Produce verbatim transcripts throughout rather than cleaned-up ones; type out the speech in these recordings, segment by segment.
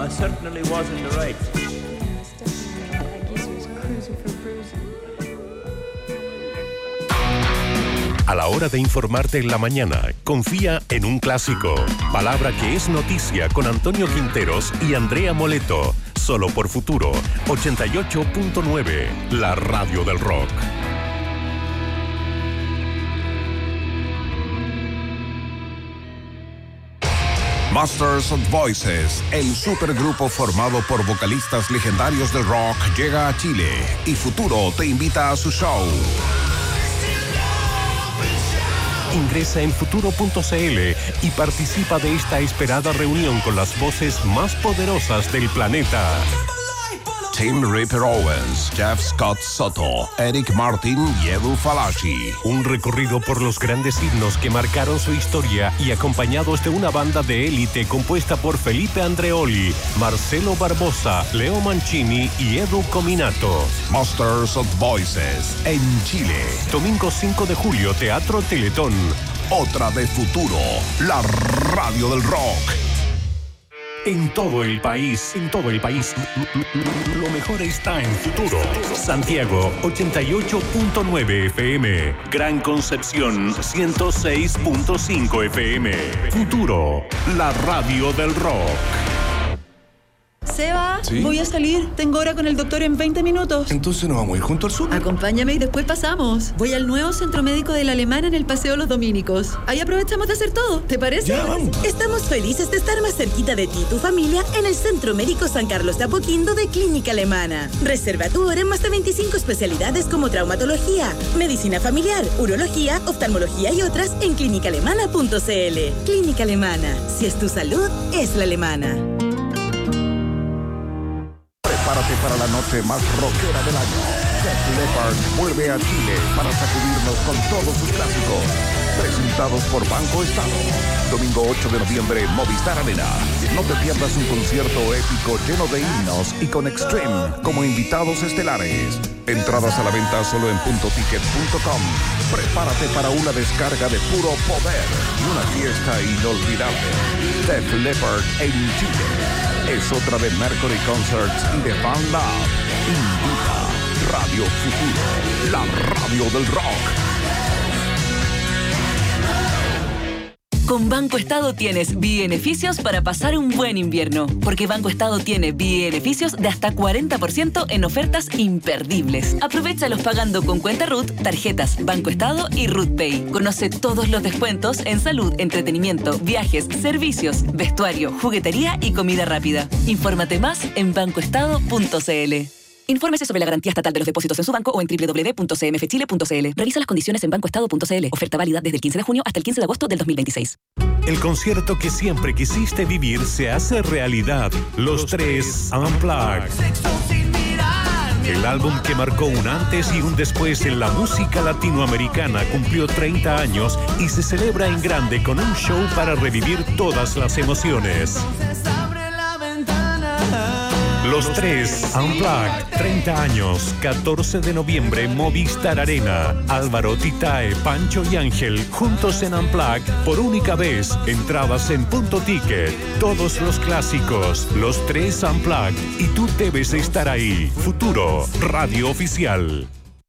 I certainly was in the right. A la hora de informarte en la mañana, confía en un clásico. Palabra que es noticia con Antonio Quinteros y Andrea Moleto. Solo por Futuro, ochenta y ocho punto nueve, la radio del rock. Masters of Voices, el supergrupo formado por vocalistas legendarios del rock, llega a Chile y Futuro te invita a su show. Ingresa en futuro punto c l y participa de esta esperada reunión con las voces más poderosas del planeta. Tim Ripper Owens, Jeff Scott Soto, Eric Martin y Edu Falaschi. Un recorrido por los grandes himnos que marcaron su historia y acompañados de una banda de élite compuesta por Felipe Andreoli, Marcelo Barbosa, Leo Mancini y Edu Cominato. Masters of Voices en Chile. Domingo cinco de julio, Teatro Teletón. Otra de Futuro, la radio del rock. En todo el país, en todo el país, lo mejor está en Futuro. Santiago, ochenta y ocho punto nueve F M. Gran Concepción, ciento seis punto cinco F M. Futuro, la radio del rock. Seba, ¿Sí? Voy a salir. Tengo hora con el doctor en veinte minutos. Entonces nos vamos a ir junto al sur. Acompáñame y después pasamos. Voy al nuevo centro médico de la Alemana en el Paseo Los Dominicos. Ahí aprovechamos de hacer todo. ¿Te parece? Ya, vamos. Estamos felices de estar más cerquita de ti y tu familia en el Centro Médico San Carlos de Apoquindo de Clínica Alemana. Reserva tu hora en más de veinticinco especialidades como traumatología, medicina familiar, urología, oftalmología y otras en clínica alemana punto c l. Clínica Alemana. Si es tu salud, es la alemana. Prepárate para la noche más rockera del año. Def Leppard vuelve a Chile para sacudirnos con todos sus clásicos. Presentados por Banco Estado. Domingo ocho de noviembre, Movistar Arena. No te pierdas un concierto épico lleno de himnos y con Extreme como invitados estelares. Entradas a la venta solo en punto ticket punto com. Prepárate para una descarga de puro poder y una fiesta inolvidable. Def Leppard en Chile. Es otra de Mercury Concerts y de Fan Lab. Invita Radio Futuro, la radio del rock. Con Banco Estado tienes beneficios para pasar un buen invierno, porque Banco Estado tiene beneficios de hasta cuarenta por ciento en ofertas imperdibles. Aprovéchalos pagando con cuenta R U T, tarjetas Banco Estado y R U T Pay. Conoce todos los descuentos en salud, entretenimiento, viajes, servicios, vestuario, juguetería y comida rápida. Infórmate más en banco estado punto c l. Infórmese sobre la garantía estatal de los depósitos en su banco o en doble u doble u doble u punto c m f chile punto c l. Revisa las condiciones en banco estado punto c l. Oferta válida desde el quince de junio hasta el quince de agosto del dos mil veintiséis. El concierto que siempre quisiste vivir se hace realidad. Los Tres Unplugged. El álbum que marcó un antes y un después en la música latinoamericana cumplió treinta años y se celebra en grande con un show para revivir todas las emociones. Los Tres Unplugged, treinta años, catorce de noviembre, Movistar Arena. Álvaro, Titae, Pancho y Ángel, juntos en Unplugged, por única vez. Entradas en Punto Ticket. Todos los clásicos, Los Tres Unplugged. Y tú debes estar ahí. Futuro, radio oficial.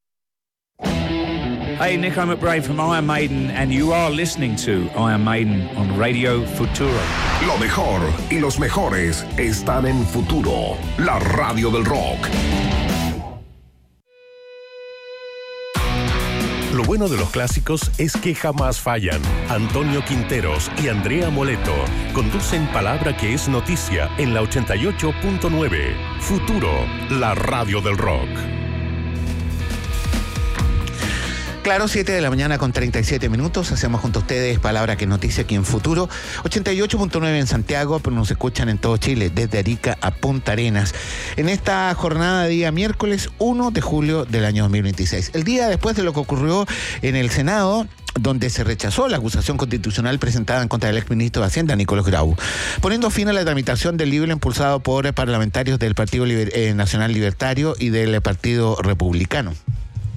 Hey, Nico McBride from Iron Maiden, and you are listening to Iron Maiden on Radio Futuro. Lo mejor y los mejores están en Futuro, la radio del rock. Lo bueno de los clásicos es que jamás fallan. Antonio Quinteros y Andrea Moleto conducen Palabra que es noticia en la ochenta y ocho punto nueve. Futuro, la radio del rock. Claro, siete de la mañana con treinta y siete minutos. Hacemos junto a ustedes Palabra que noticia aquí en Futuro. ochenta y ocho punto nueve en Santiago, pero nos escuchan en todo Chile, desde Arica a Punta Arenas. En esta jornada de día miércoles uno de julio del año dos mil veintiséis. El día después de lo que ocurrió en el Senado, donde se rechazó la acusación constitucional presentada en contra del exministro de Hacienda, Nicolás Grau, poniendo fin a la tramitación del libro impulsado por parlamentarios del Partido Liber- eh, Nacional Libertario y del Partido Republicano.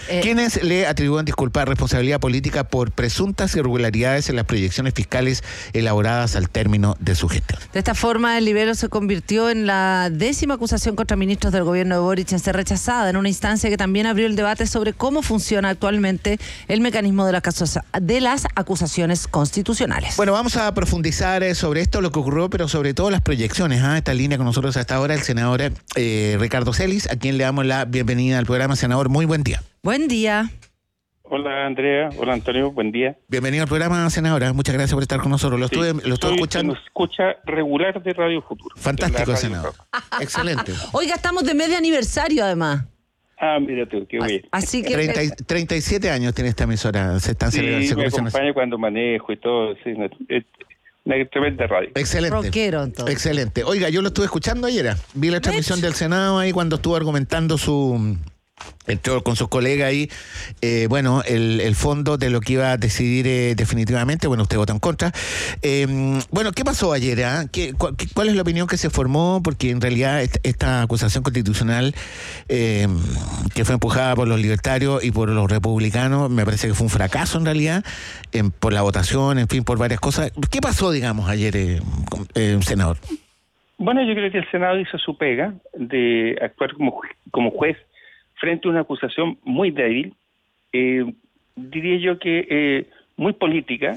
Eh, ¿Quiénes le atribuyen, disculpa, responsabilidad política por presuntas irregularidades en las proyecciones fiscales elaboradas al término de su gestión? De esta forma, el libelo se convirtió en la décima acusación contra ministros del gobierno de Boric en ser rechazada, en una instancia que también abrió el debate sobre cómo funciona actualmente el mecanismo de las, de las acusaciones constitucionales. Bueno, vamos a profundizar sobre esto, lo que ocurrió, pero sobre todo las proyecciones. ¿eh? Esta línea con nosotros hasta ahora el senador eh, Ricardo Celis, a quien le damos la bienvenida al programa. Senador, muy buen día. Buen día. Hola Andrea, hola Antonio, buen día. Bienvenido al programa, senadora. Muchas gracias por estar con nosotros. Lo sí, estuve, lo estuve escuchando. Nos escucha regular de Radio Futuro. Fantástico, senador. Excelente. Oiga, estamos de medio aniversario además. Ah, mira tú, qué bien. Así que treinta, treinta y siete años tiene esta emisora. Se están sí, celebrando. me acompaña cuando manejo y todo. Sí, una, una tremenda radio. Excelente. Rockero, entonces. Excelente. Oiga, yo lo estuve escuchando ayer. Vi la transmisión del Senado ahí cuando estuvo argumentando su... Entró con sus colegas ahí, eh, bueno, el, el fondo de lo que iba a decidir eh, definitivamente. Bueno, usted vota en contra. Eh, bueno, ¿qué pasó ayer? Eh? ¿Qué, cu ¿Cuál es la opinión que se formó? Porque en realidad esta, esta acusación constitucional eh, que fue empujada por los libertarios y por los republicanos, me parece que fue un fracaso en realidad, eh, por la votación, en fin, por varias cosas. ¿Qué pasó, digamos, ayer, eh, eh, senador? Bueno, yo creo que el Senado hizo su pega de actuar como, como juez frente a una acusación muy débil, eh, diría yo que eh, muy política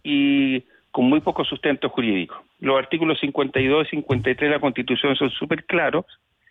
y con muy poco sustento jurídico. Los artículos cincuenta y dos y cincuenta y tres de la Constitución son súper claros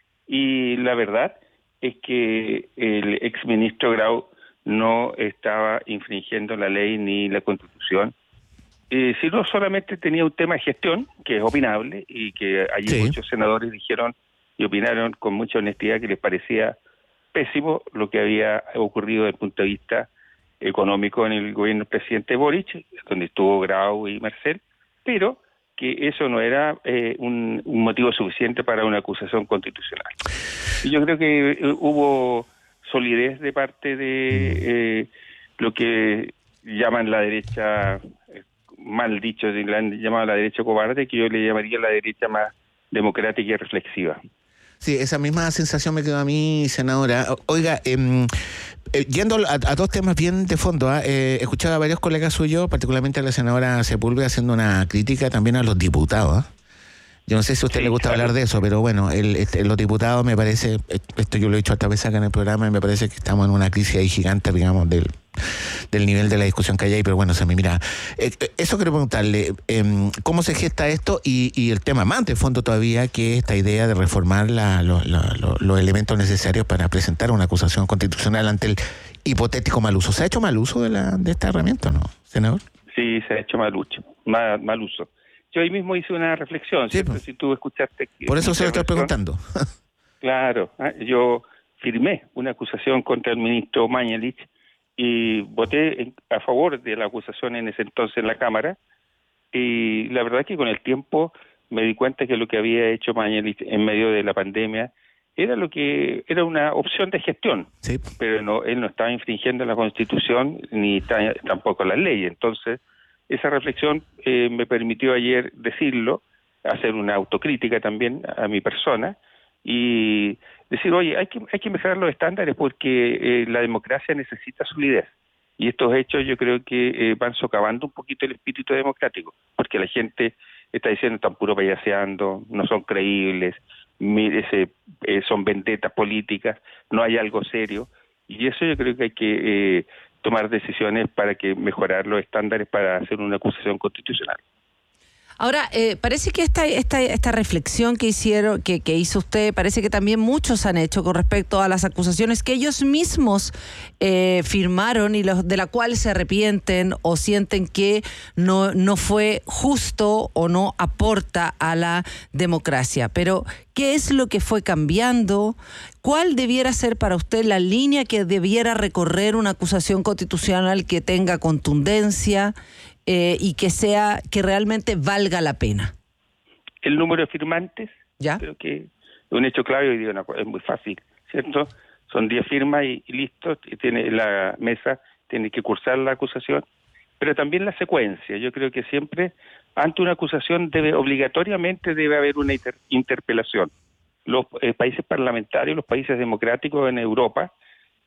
y la verdad es que el exministro Grau no estaba infringiendo la ley ni la Constitución, eh, sino solamente tenía un tema de gestión, que es opinable y que allí sí. Muchos senadores dijeron y opinaron con mucha honestidad que les parecía pésimo lo que había ocurrido desde el punto de vista económico en el gobierno del presidente Boric, donde estuvo Grau y Marcel, pero que eso no era eh, un, un motivo suficiente para una acusación constitucional. Y yo creo que eh, hubo solidez de parte de eh, lo que llaman la derecha, eh, mal dicho, la han llamado la derecha cobarde, que yo le llamaría la derecha más democrática y reflexiva. Sí, esa misma sensación me quedó a mí, senadora. Oiga, eh, eh, yendo a, a dos temas bien de fondo, ¿eh? Eh, he escuchado a varios colegas suyos, particularmente a la senadora Sepúlveda, haciendo una crítica también a los diputados. ¿eh? Yo no sé si a usted sí, le gusta claro. hablar de eso, pero bueno, el, este, los diputados me parece, esto yo lo he dicho esta vez acá en el programa, y me parece que estamos en una crisis ahí gigante, digamos, del, del nivel de la discusión que hay ahí, pero bueno, se me mira. Eh, eso quiero preguntarle, eh, ¿cómo se gesta esto? Y, y el tema más de fondo todavía, que es esta idea de reformar la, lo, la, lo, los elementos necesarios para presentar una acusación constitucional ante el hipotético mal uso. ¿Se ha hecho mal uso de, la, de esta herramienta o no, senador? Sí, se ha hecho mal uso. Mal, mal uso. Yo ahí mismo hice una reflexión, sí, ¿cierto? Pues, si tú escuchaste... Por eso se lo estoy preguntando. Claro, yo firmé una acusación contra el ministro Mañalich y voté en, a favor de la acusación en ese entonces en la Cámara, y la verdad es que con el tiempo me di cuenta que lo que había hecho Mañalich en medio de la pandemia era lo que era una opción de gestión, sí. Pero no, él no estaba infringiendo la Constitución ni ta, tampoco las leyes. Entonces, esa reflexión eh, me permitió ayer decirlo, hacer una autocrítica también a mi persona y decir, oye, hay que hay que mejorar los estándares porque eh, la democracia necesita solidez. Y estos hechos yo creo que eh, van socavando un poquito el espíritu democrático, porque la gente está diciendo, están puro payaseando, no son creíbles, mire, se, eh, son vendetas políticas, no hay algo serio. Y eso yo creo que hay que... Eh, tomar decisiones para que mejorar los estándares para hacer una acusación constitucional. Ahora, eh, parece que esta esta esta reflexión que hicieron, que, que hizo usted, parece que también muchos han hecho con respecto a las acusaciones que ellos mismos eh, firmaron y los de la cual se arrepienten o sienten que no no fue justo o no aporta a la democracia. Pero, ¿qué es lo que fue cambiando? ¿Cuál debiera ser para usted la línea que debiera recorrer una acusación constitucional que tenga contundencia eh, y que sea que realmente valga la pena? El número de firmantes, ¿ya? Creo que es un hecho clave, y digo, no, es muy fácil, ¿cierto? Son diez firmas y, y listo, y tiene la mesa, tiene que cursar la acusación, pero también la secuencia. Yo creo que siempre, ante una acusación, debe obligatoriamente debe haber una inter interpelación. Los eh, países parlamentarios, los países democráticos en Europa,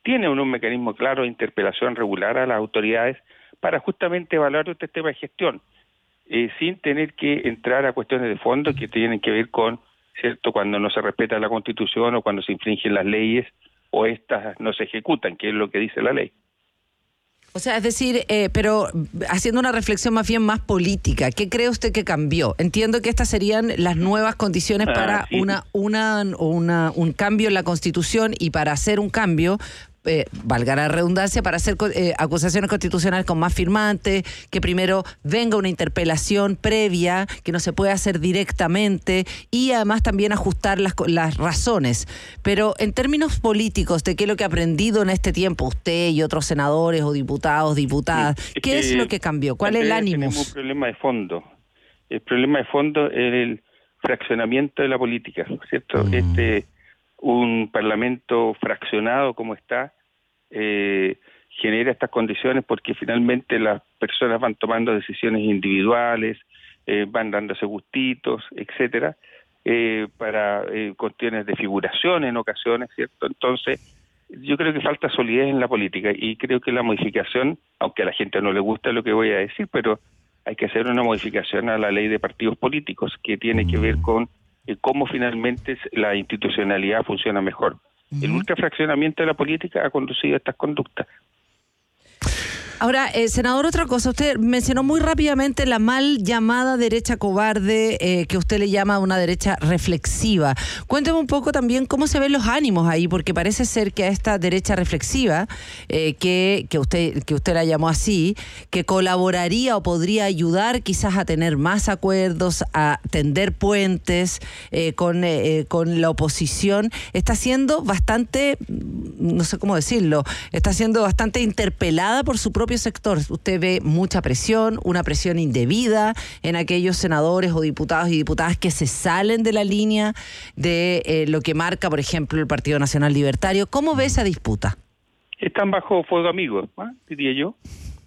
tiene un, un mecanismo claro de interpelación regular a las autoridades para justamente evaluar este tema de gestión, eh, sin tener que entrar a cuestiones de fondo que tienen que ver con, cierto, cuando no se respeta la Constitución o cuando se infringen las leyes o estas no se ejecutan, que es lo que dice la ley. O sea, es decir, eh, pero haciendo una reflexión más bien más política, ¿qué cree usted que cambió? Entiendo que estas serían las nuevas condiciones Ah, para sí. una, una, una, un cambio en la Constitución, y para hacer un cambio, eh, valga la redundancia, para hacer eh, acusaciones constitucionales con más firmantes, que primero venga una interpelación previa, que no se puede hacer directamente, y además también ajustar las, las razones. Pero en términos políticos, ¿de qué es lo que ha aprendido en este tiempo usted y otros senadores o diputados, diputadas? Sí, es ¿Qué que es lo que cambió? ¿Cuál es el ánimo? Tenemos un problema de fondo. El problema de fondo es el fraccionamiento de la política, ¿cierto? Mm. Este un parlamento fraccionado como está eh, genera estas condiciones porque finalmente las personas van tomando decisiones individuales, eh, van dándose gustitos, etcétera, eh, para eh, cuestiones de figuración en ocasiones, ¿cierto? Entonces, yo creo que falta solidez en la política y creo que la modificación, aunque a la gente no le gusta lo que voy a decir, pero hay que hacer una modificación a la ley de partidos políticos que tiene que ver con eh, cómo finalmente la institucionalidad funciona mejor. Uh-huh. El ultrafraccionamiento de la política ha conducido a estas conductas. Ahora, eh, senador, otra cosa, usted mencionó muy rápidamente la mal llamada derecha cobarde, eh, que usted le llama una derecha reflexiva. Cuénteme un poco también cómo se ven los ánimos ahí, porque parece ser que a esta derecha reflexiva, eh, que, que, usted, que usted la llamó así, que colaboraría o podría ayudar quizás a tener más acuerdos, a tender puentes eh, con, eh, con la oposición, está siendo bastante, no sé cómo decirlo, está siendo bastante interpelada por su propio sector. Usted ve mucha presión, una presión indebida en aquellos senadores o diputados y diputadas que se salen de la línea de eh, lo que marca, por ejemplo, el Partido Nacional Libertario. ¿Cómo ve esa disputa? Están bajo fuego amigo, ¿eh? diría yo.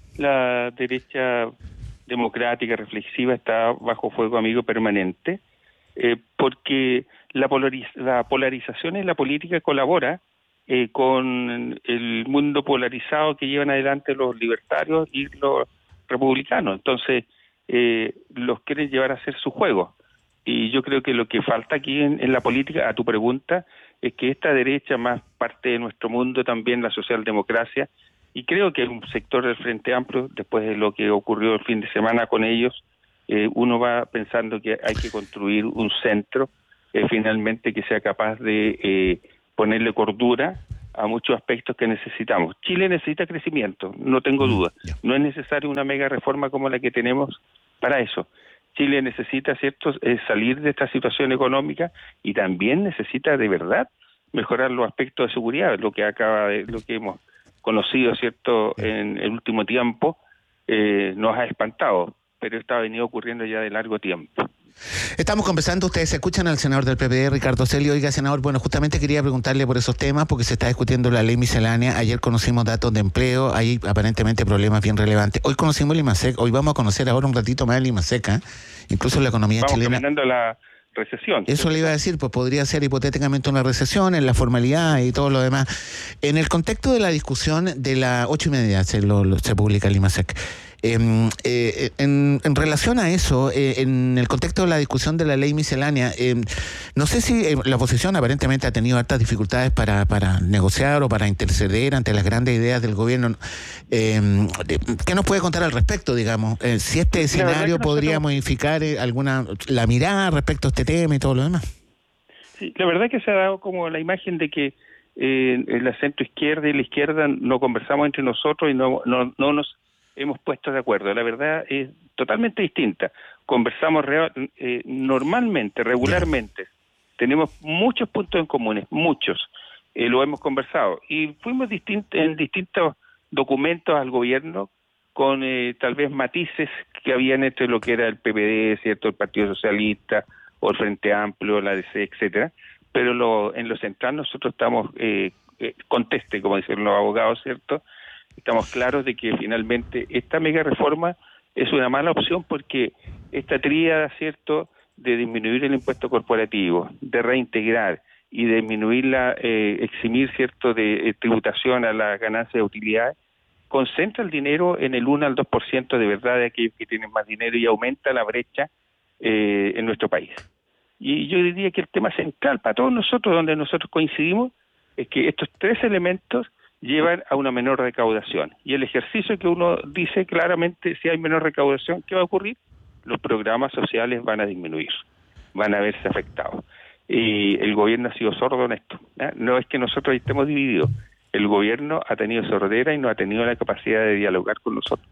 La derecha democrática, reflexiva, está bajo fuego amigo permanente, eh, porque la, polariz- la polarización en la política colabora Eh, con el mundo polarizado que llevan adelante los libertarios y los republicanos. Entonces, eh, los quieren llevar a hacer su juego. Y yo creo que lo que falta aquí en, en la política, a tu pregunta, es que esta derecha, más parte de nuestro mundo también, la socialdemocracia, y creo que un sector del Frente Amplio, después de lo que ocurrió el fin de semana con ellos, eh, uno va pensando que hay que construir un centro eh, finalmente que sea capaz de eh, ponerle cordura a muchos aspectos que necesitamos. Chile necesita crecimiento, no tengo duda. No es necesaria una mega reforma como la que tenemos para eso. Chile necesita, ¿cierto?, eh, salir de esta situación económica y también necesita de verdad mejorar los aspectos de seguridad, lo que acaba de, lo que hemos conocido, ¿cierto?, en el último tiempo, eh, nos ha espantado, pero esto ha venido ocurriendo ya de largo tiempo. Estamos conversando, ustedes escuchan al senador del P P D, Ricardo Celio. Oiga, senador, bueno, justamente quería preguntarle por esos temas, porque se está discutiendo la ley miscelánea. Ayer conocimos datos de empleo, hay aparentemente problemas bien relevantes. Hoy conocimos el IMASEC, hoy vamos a conocer ahora un ratito más el IMASEC, ¿eh? Incluso la economía vamos chilena. Vamos caminando la recesión. Eso le iba a decir, pues podría ser hipotéticamente una recesión en la formalidad y todo lo demás. En el contexto de la discusión de las ocho y media se, lo, lo, se publica el IMASEC. Eh, eh, en, en relación a eso, eh, en el contexto de la discusión de la ley miscelánea, eh, no sé si eh, la oposición aparentemente ha tenido hartas dificultades para, para negociar o para interceder ante las grandes ideas del gobierno. Eh, ¿Qué nos puede contar al respecto, digamos? Eh, si este escenario podría nosotros... modificar eh, alguna la mirada respecto a este tema y todo lo demás. Sí, la verdad es que se ha dado como la imagen de que eh, la centro izquierda y la izquierda no conversamos entre nosotros y no, no, no nos hemos puesto de acuerdo. La verdad es totalmente distinta. Conversamos real, eh, normalmente, regularmente. Tenemos muchos puntos en comunes, muchos. Eh, lo hemos conversado. Y fuimos distint- en distintos documentos al gobierno con eh, tal vez matices que habían entre lo que era el P P D, ¿cierto?, el Partido Socialista, o el Frente Amplio, la D C, etcétera. Pero lo, en lo central nosotros estamos, eh, eh, conteste, como dicen los abogados, ¿cierto?, estamos claros de que finalmente esta mega reforma es una mala opción porque esta tríada, ¿cierto?, de disminuir el impuesto corporativo, de reintegrar y disminuirla, eh, eximir, ¿cierto?, de eh, tributación a las ganancias de utilidades, concentra el dinero en el uno al dos por ciento de verdad de aquellos que tienen más dinero y aumenta la brecha eh, en nuestro país. Y yo diría que el tema central para todos nosotros, donde nosotros coincidimos, es que estos tres elementos llevan a una menor recaudación. Y el ejercicio que uno dice claramente, si hay menor recaudación, ¿qué va a ocurrir? Los programas sociales van a disminuir, van a verse afectados. Y el gobierno ha sido sordo en esto, ¿eh? No es que nosotros estemos divididos, el gobierno ha tenido sordera y no ha tenido la capacidad de dialogar con nosotros.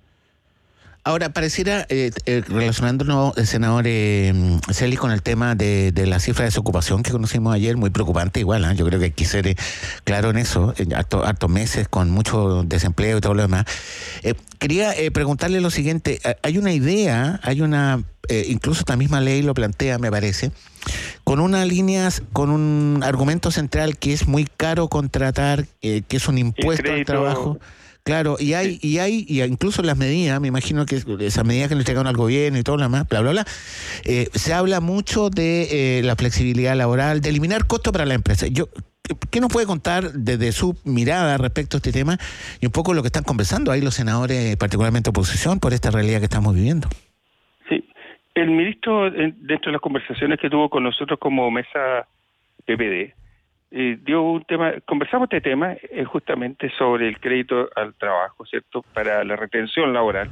Ahora, pareciera, eh, eh, relacionándonos, el senador eh, Celis, con el tema de, de la cifra de desocupación que conocimos ayer, muy preocupante igual, ¿eh? Yo creo que hay que ser eh, claro en eso, eh, hartos harto meses con mucho desempleo y todo lo demás. Eh, quería eh, preguntarle lo siguiente, hay una idea, hay una, eh, incluso esta misma ley lo plantea, me parece, con una línea, con un argumento central que es muy caro contratar, eh, que es un impuesto al trabajo. Claro, y hay, y hay, y incluso las medidas, me imagino que esas medidas que le entregaron al gobierno y todo lo demás, bla, bla, bla, eh, se habla mucho de eh, la flexibilidad laboral, de eliminar costos para la empresa. Yo, ¿qué nos puede contar desde su mirada respecto a este tema y un poco lo que están conversando ahí los senadores, particularmente oposición, por esta realidad que estamos viviendo? Sí, el ministro, dentro de las conversaciones que tuvo con nosotros como mesa P P D, Eh, dio un tema, conversamos este tema eh, justamente sobre el crédito al trabajo, ¿cierto?, para la retención laboral,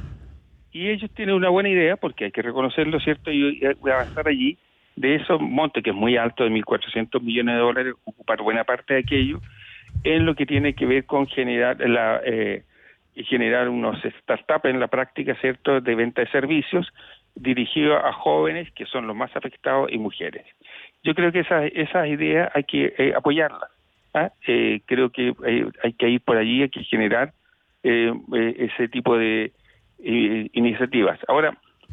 y ellos tienen una buena idea, porque hay que reconocerlo, ¿cierto?, y, y avanzar allí, de esos montes, que es muy alto, de mil cuatrocientos millones de dólares, ocupar buena parte de aquello, en lo que tiene que ver con generar la eh, generar unos startups en la práctica, ¿cierto?, de venta de servicios, dirigidos a jóvenes, que son los más afectados, y mujeres. Yo creo que esas esas ideas hay que eh, apoyarlas. ¿ah? Eh, creo que hay, hay que ir por allí, hay que generar eh, eh, ese tipo de eh, iniciativas. Ahora,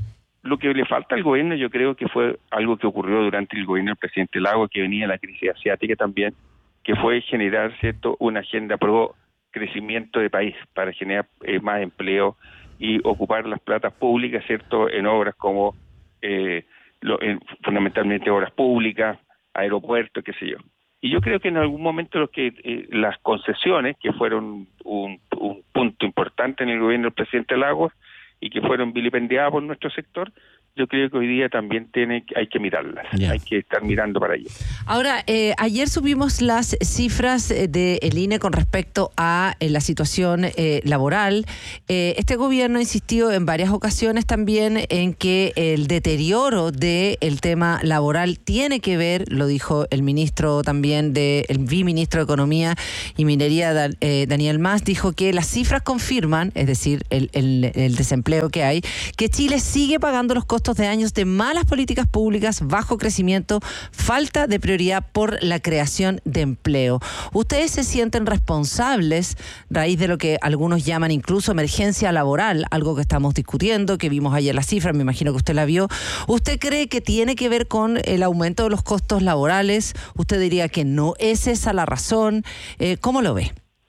lo que le falta al gobierno, yo creo que fue algo que ocurrió durante el gobierno del presidente Lagos, que venía la crisis asiática también, que fue generar, ¿cierto?, una agenda pro crecimiento de país para generar eh, más empleo y ocupar las platas públicas, ¿cierto?, en obras como eh, Lo, en, fundamentalmente obras públicas, aeropuertos, qué sé yo. Y yo creo que en algún momento los que eh, las concesiones, que fueron un, un punto importante en el gobierno del presidente Lagos y que fueron vilipendiadas por nuestro sector, yo creo que hoy día también tiene, hay que mirarlas, yeah. hay que estar mirando para allá. Ahora, eh, ayer subimos las cifras del I N E con respecto a eh, la situación eh, laboral. Eh, este gobierno insistió en varias ocasiones también en que el deterioro del tema laboral tiene que ver, lo dijo el ministro también, de, el viceministro de Economía y Minería, Dan, eh, Daniel Mas, dijo que las cifras confirman, es decir, el, el, el desempleo que hay, que Chile sigue pagando los costos de años de malas políticas públicas, bajo crecimiento, falta de prioridad por la creación de empleo. ¿Ustedes se sienten responsables, raíz de lo que algunos llaman incluso emergencia laboral, algo que estamos discutiendo, que vimos ayer la cifra, me imagino que usted la vio? ¿Usted cree que tiene que ver con el aumento de los costos laborales? ¿Usted diría que no es esa la razón? Eh, ¿Cómo lo ve?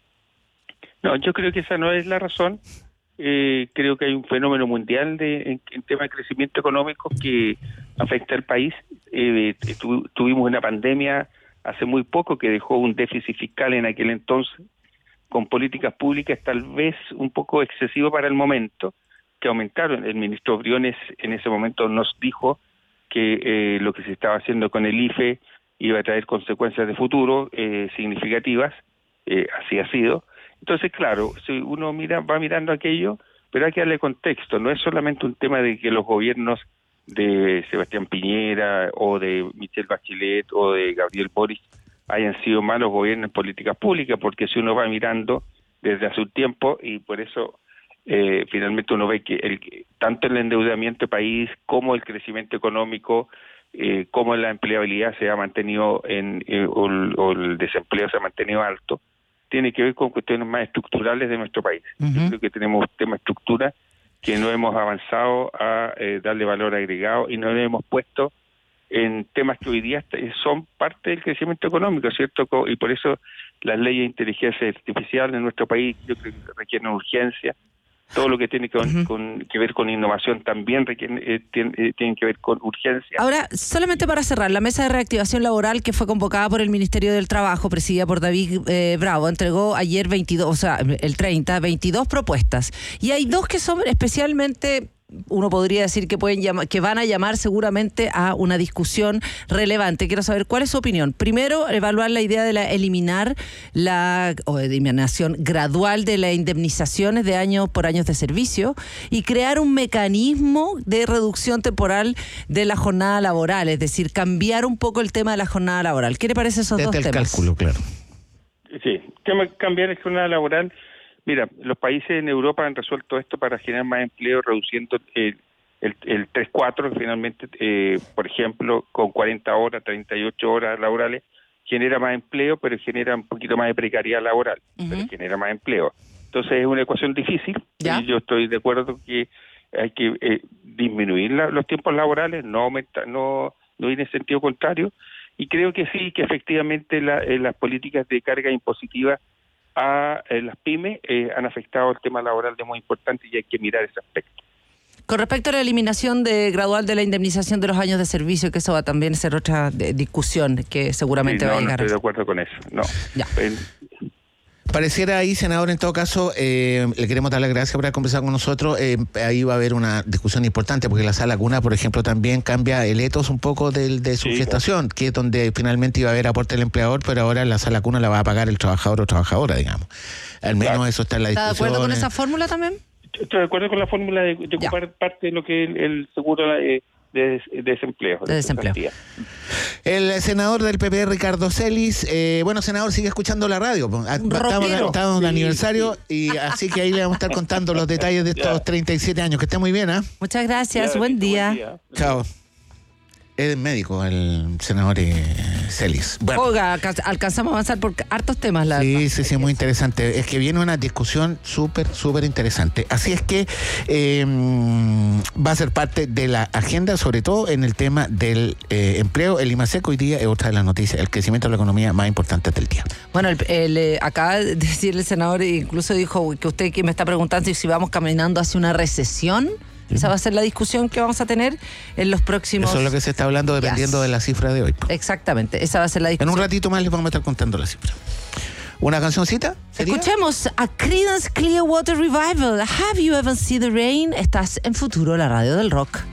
No, yo creo que esa no es la razón. Eh, creo que hay un fenómeno mundial de, en, en tema de crecimiento económico que afecta al país. Eh, tu, tuvimos una pandemia hace muy poco que dejó un déficit fiscal en aquel entonces, con políticas públicas tal vez un poco excesivo para el momento, que aumentaron. El ministro Briones en ese momento nos dijo que eh, lo que se estaba haciendo con el I F E iba a traer consecuencias de futuro eh, significativas, eh, así ha sido. Entonces, claro, si uno mira va mirando aquello, pero hay que darle contexto. No es solamente un tema de que los gobiernos de Sebastián Piñera o de Michelle Bachelet o de Gabriel Boric hayan sido malos gobiernos en políticas públicas, porque si uno va mirando desde hace un tiempo, y por eso eh, finalmente uno ve que el, tanto el endeudamiento del país como el crecimiento económico, eh, como la empleabilidad se ha mantenido en eh, o, el, o el desempleo se ha mantenido alto, tiene que ver con cuestiones más estructurales de nuestro país. Uh-huh. Yo creo que tenemos un tema de estructura que no hemos avanzado a eh, darle valor agregado y no lo hemos puesto en temas que hoy día son parte del crecimiento económico, ¿cierto? Y por eso las leyes de inteligencia artificial en nuestro país yo creo que requieren urgencia, todo lo que tiene que, Uh-huh. con, que ver con innovación también requiere, eh, tiene, eh, tienen que ver con urgencia. Ahora, solamente para cerrar, la mesa de reactivación laboral que fue convocada por el Ministerio del Trabajo, presidida por David eh, Bravo, entregó ayer veintidós, o sea, el treinta, veintidós propuestas. Y hay dos que son especialmente, uno podría decir que pueden llamar, que van a llamar seguramente a una discusión relevante. Quiero saber cuál es su opinión. Primero, evaluar la idea de la eliminar la o eliminación gradual de las indemnizaciones de años por años de servicio y crear un mecanismo de reducción temporal de la jornada laboral, es decir, cambiar un poco el tema de la jornada laboral. ¿Qué le parece esos Desde dos el temas? cálculo, claro. Sí, tema- cambiar la jornada laboral. Mira, los países en Europa han resuelto esto para generar más empleo, reduciendo el, el, el tres cuatro, que finalmente, eh, por ejemplo, con cuarenta horas, treinta y ocho horas laborales, genera más empleo, pero genera un poquito más de precariedad laboral, Uh-huh. pero genera más empleo. Entonces es una ecuación difícil, ¿Ya? y yo estoy de acuerdo que hay que eh, disminuir la, los tiempos laborales, no aumentar, no, no ir en sentido contrario, y creo que sí, que efectivamente la, eh, las políticas de carga impositiva a eh, las pymes eh, han afectado el tema laboral de muy importante y hay que mirar ese aspecto. Con respecto a la eliminación de gradual de la indemnización de los años de servicio, que eso va a también ser otra de, discusión que seguramente Sí, va no, a no llegar. estoy de acuerdo con eso, no. Ya. Eh, Pareciera ahí, senador, en todo caso, eh, le queremos dar las gracias por haber conversado con nosotros. Eh, ahí va a haber una discusión importante, porque la sala cuna, por ejemplo, también cambia el etos un poco del, de su Sí, gestación, que es donde finalmente iba a haber aporte del empleador, pero ahora la sala cuna la va a pagar el trabajador o trabajadora, digamos. Al menos Claro. eso está en la ¿Está de discusión. acuerdo con eh. esa fórmula también? estoy de acuerdo con la fórmula de, de ocupar parte de lo que es el, el seguro eh, de, de desempleo. De desempleo. cesantía. El senador del P P, Ricardo Celis, eh, bueno, senador, sigue escuchando la radio. po. Ah, Estamos, rockero. estamos de Sí, aniversario y así que ahí le vamos a estar contando los detalles de estos Ya. treinta y siete años. Que esté muy bien, ¿ah? Muchas gracias, Ya, buen buen día. día. Chao. Es médico el senador eh, Celis. Bueno. Oiga, alca- alcanzamos a avanzar por hartos temas. La Sí, verdad. sí, sí, muy interesante. Es que viene una discusión súper, súper interesante. Así es que eh, va a ser parte de la agenda, sobre todo en el tema del eh, empleo. El IMASEC hoy día es otra de las noticias, el crecimiento de la economía más importante del día. Bueno, el, el, eh, acaba de decir el senador, incluso dijo que usted que me está preguntando si vamos caminando hacia una recesión. Esa va a ser la discusión que vamos a tener en los próximos... Eso es lo que se está hablando dependiendo Yes. de la cifra de hoy. Exactamente, esa va a ser la En discusión. un ratito más les vamos a estar contando la cifra. ¿Una cancioncita? ¿Sería? Escuchemos a Creedence Clearwater Revival. Have you ever seen the rain? Estás en Futuro, la radio del rock.